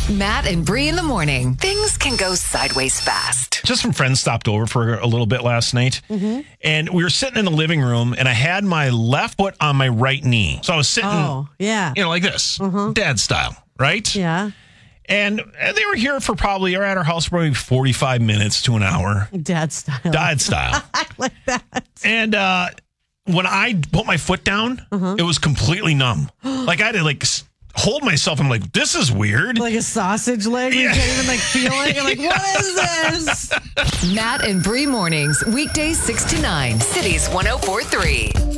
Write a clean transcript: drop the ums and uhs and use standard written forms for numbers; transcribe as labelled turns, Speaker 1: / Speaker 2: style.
Speaker 1: Matt and Bree in the morning. Things can go sideways fast.
Speaker 2: Just some friends stopped over for a little bit last night. And we were sitting in the living room and I had my left foot on my right knee. So I was sitting, like this, dad style, right?
Speaker 3: Yeah.
Speaker 2: And they were here for probably, or at our house for maybe 45 minutes to an hour.
Speaker 3: Dad style.
Speaker 2: Dad style.
Speaker 3: I like that.
Speaker 2: And when I put my foot down, it was completely numb. Like I had to hold myself. I'm like, this is weird.
Speaker 3: Like a sausage leg. You can't even feel it. You're like, what is this?
Speaker 1: Matt and Bree mornings, weekdays 6 to 9, Cities 104.3.